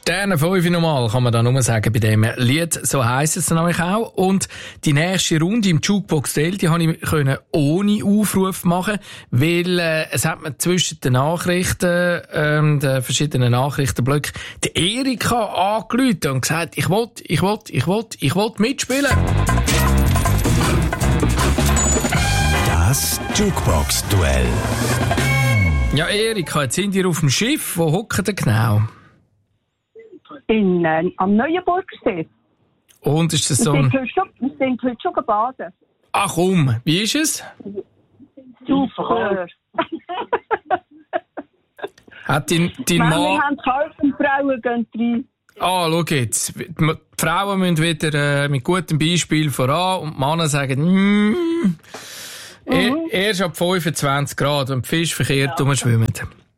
Sterne 5 nochmal, kann man da nur sagen, bei dem Lied. So heisst es nämlich auch. Und die nächste Runde im Jukebox Daily, die konnte ich ohne Aufruf machen, weil es hat mir zwischen den Nachrichten, den verschiedenen Nachrichtenblöcken, die Erika angerufen und gesagt, ich will mitspielen. Das Jukebox-Duell. Ja, Erika, jetzt sind ihr auf dem Schiff. Wo hocken ihr genau? Am Neuenburgsee. Und ist das so Wir sind heute schon gebadet. Ach komm, wie ist es? Super. Hat dein Wir Mann... haben geholfen, die Frauen gehen rein. Ah, schau jetzt. Die Frauen müssen wieder mit gutem Beispiel voran und die Männer sagen, erst ab 25 Grad, wenn die Fische verkehrt schwimmen.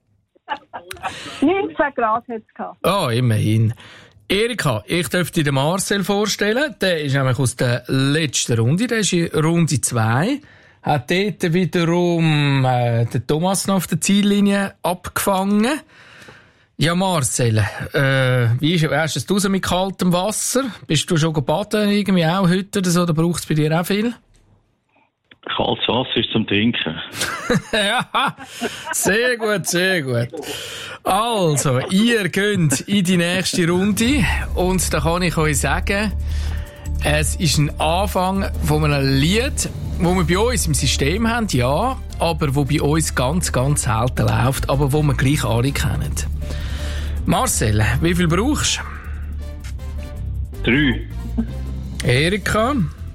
19 Grad hat es gehabt. Ah, immerhin. Erika, ich dürfte dir den Marcel vorstellen. Der ist nämlich aus der letzten Runde. Der ist in Runde 2. Hat dort wiederum den Thomas noch auf der Ziellinie abgefangen. Ja, Marcel, hast du es raus mit kaltem Wasser? Bist du schon baden irgendwie auch heute oder so? Da braucht es bei dir auch viel? Kaltes Wasser ist zum Trinken. Ja, sehr gut, sehr gut. Also, ihr geht in die nächste Runde und da kann ich euch sagen, es ist ein Anfang von einem Lied, wo wir bei uns im System haben, ja, aber wo bei uns ganz, ganz selten läuft, aber wo wir gleich alle kennen. Marcel, wie viel brauchst du? 3. Erika?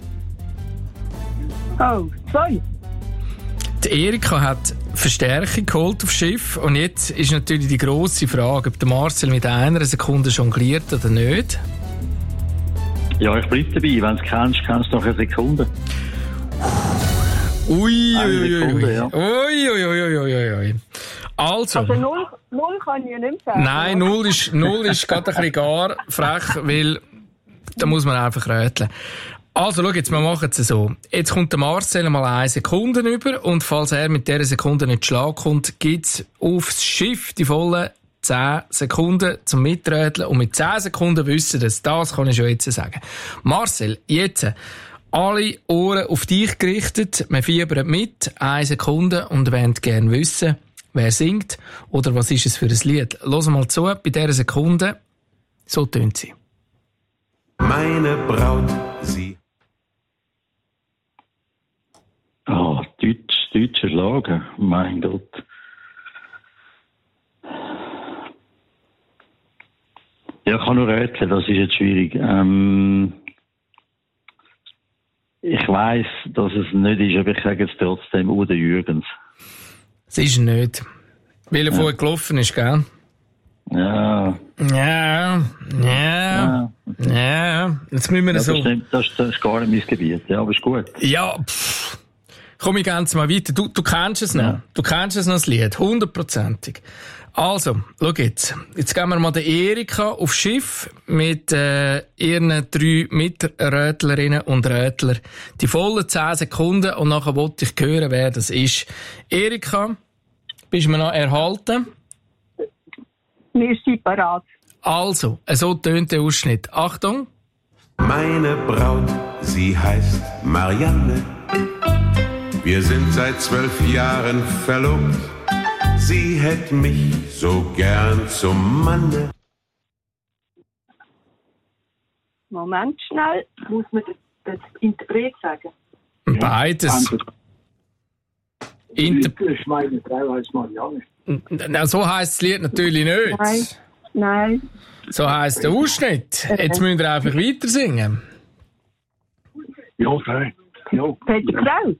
Oh, 2. Die Erika hat Verstärkung geholt aufs Schiff und jetzt ist natürlich die grosse Frage, ob der Marcel mit 1 Sekunde jongliert oder nicht. Ja, ich bleibe dabei. Wenn du es kennst du noch 1 Sekunde. Ui. Ja. Ui. Also 0 kann ich nicht sagen. Nein, 0 ist gerade ein bisschen gar frech, weil da muss man einfach rätseln. Also, schau jetzt, wir machen es so. Jetzt kommt der Marcel mal 1 Sekunde über und falls er mit dieser Sekunde nicht Schlag kommt, gibt's aufs Schiff die vollen 10 Sekunden zum Miträteln und mit 10 Sekunden wissen das kann ich schon jetzt sagen. Marcel, jetzt alle Ohren auf dich gerichtet, wir fiebern mit, 1 Sekunde und wollen gerne wissen, wer singt oder was ist es für ein Lied. Los mal zu, bei dieser Sekunde, so tönt sie. Meine Braut, sie... Ah, deutscher Schlager, mein Gott. Ja, ich kann nur rätseln, das ist jetzt schwierig. Ich weiss, dass es nicht ist, aber ich sage jetzt trotzdem Udo Jürgens. Es ist nicht. Weil er vorher gelaufen ist, gell? Ja. Jetzt müssen wir so... Das ist gar nicht mein Gebiet, ja, aber ist gut. Ja, komm ich ganz mal weiter. Du kennst es noch. Ja. Du kennst es noch, das Lied. 100%. Also, schau jetzt. Jetzt gehen wir mal der Erika aufs Schiff mit ihren 3 Miträtlerinnen und Rätler. Die vollen 10 Sekunden und nachher wollte ich hören, wer das ist. Erika, bist du mir noch erhalten? Wir sind parat. Also, so tönt der Ausschnitt. Achtung. Meine Braut, sie heißt Marianne. Wir sind seit 12 Jahren verlobt. Sie hätte mich so gern zum Manne. Moment schnell. Muss man das Interpret sagen? Beides. Ich meine Frau heißt Marianne. Na, so heisst das Lied natürlich nicht. Nein. So heisst der Ausschnitt. Jetzt müsst ihr einfach weiter singen. Ja, okay. Ja. Peter Kraut.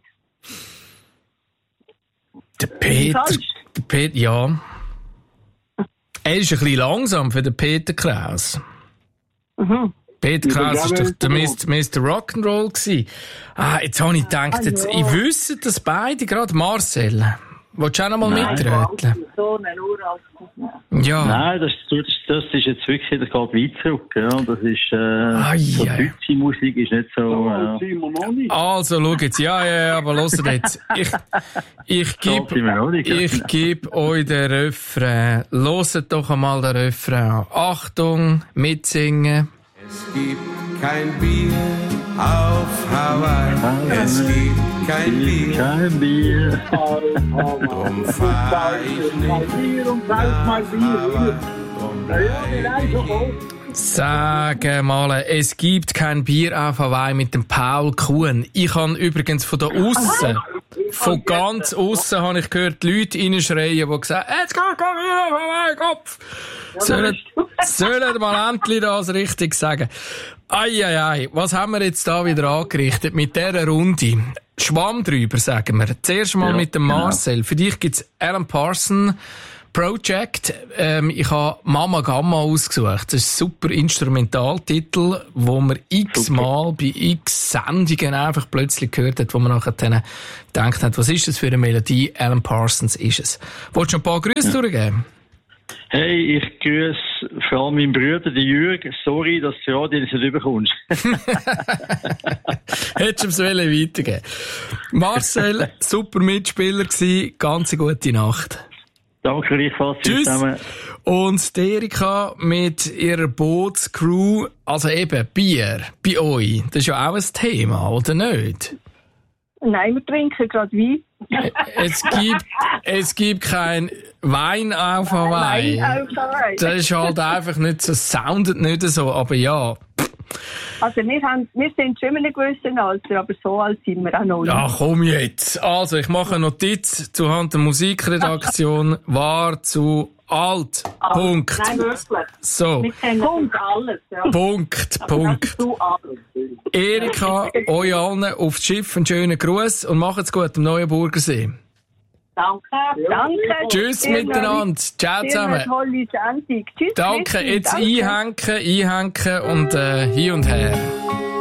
Der Peter, ja. Er ist ein bisschen langsam für den Peter Kraus. Mhm. Peter Kraus war doch der Mr. Rock'n'Roll gewesen. Ah, jetzt habe ich gedacht, ich wüsste das beide, gerade Marcel. Willst du auch noch mal mitröteln? So eine Uhr Ja. Nein, das ist jetzt wirklich, das geht weit zurück. Ja. Das ist, so deutsche Musik ist nicht so... Also, schau jetzt. Ja, aber hört jetzt. Ich gebe euch den Refrain. Hört doch einmal den Refrain. Achtung, mitsingen. Es gibt kein Bier auf Hawaii. Es gibt kein Bier. Kein Bier. Drum fahr ich nicht nach Hawaii. Drum bleib ich. Sag mal, es gibt kein Bier auf Hawaii mit dem Paul Kuhn. Ich habe übrigens von da aussen, von ganz aussen habe ich gehört, die Leute reinschreien, die gesagt haben, jetzt geht kein Bier auf Hawaii, Kopf. Sollen mal endlich das richtig sagen. Eieiei, was haben wir jetzt da wieder angerichtet mit dieser Runde? Schwamm drüber, sagen wir. Zuerst mal mit dem Marcel. Für dich gibt's Alan Parsons Project. Ich habe Mama Gamma ausgesucht. Das ist ein super Instrumentaltitel, wo man x-mal bei x Sendungen einfach plötzlich gehört hat, wo man nachher dann gedacht hat, was ist das für eine Melodie? Alan Parsons ist es. Wolltest du noch ein paar Grüße durchgeben? Hey, ich grüße vor allem meinen Bruder, den Jürg. Sorry, dass du Radio nicht überkommst. Hättest du es weitergeben. Marcel, super Mitspieler gewesen. Ganz gute Nacht. Danke gleichfalls. Tschüss. Zusammen. Und die Erika mit ihrer Bootscrew, also eben Bier bei euch, das ist ja auch ein Thema, oder nicht? Nein, wir trinken gerade Wein. Es gibt kein Wein auf Hawaii. Das ist halt einfach nicht so, soundet nicht so, aber ja. Also wir sind schon in einem gewissen Alter, aber so alt sind wir auch noch nicht. Ja, komm jetzt. Also, ich mache eine Notiz zuhand der Musikredaktion. War zu alt. Punkt. Nein, wirklich. So. Wir kennen Punkt alles. Ja. Punkt. Zu alt. Erika, euch allen aufs Schiff einen schönen Gruß und macht's gut am Neuenburgersee. Danke. Danke. Tschüss miteinander. Ciao zusammen. Eine tolle Sendung. Tschüss. Danke. Jetzt einhängen und hin und her.